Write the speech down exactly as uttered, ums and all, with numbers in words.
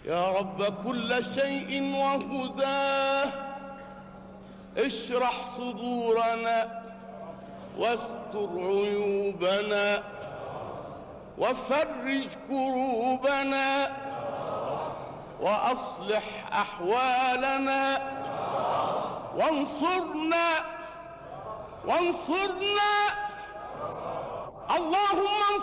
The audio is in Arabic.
يا رب كل شيء وهداه اشرح صدورنا واستر عيوبنا وفرج كروبنا وأصلح أحوالنا وانصرنا وانصرنا اللهم